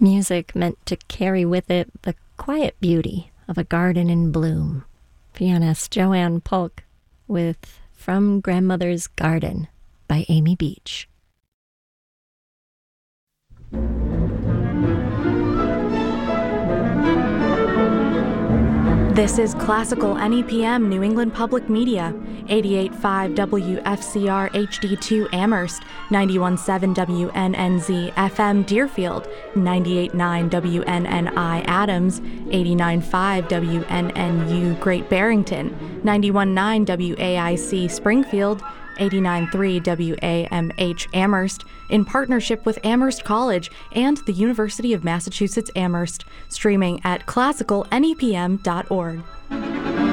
Music meant to carry with it the quiet beauty of a garden in bloom. Pianist Joanne Polk with From Grandmother's Garden by Amy Beach. This is Classical NEPM New England Public Media, 88.5 WFCR HD2 Amherst, 91.7 WNNZ FM Deerfield, 98.9 WNNI Adams, 89.5 WNNU Great Barrington, 91.9 WAIC Springfield, 89.3 WAMH Amherst, in partnership with Amherst College and the University of Massachusetts Amherst, streaming at classicalnepm.org.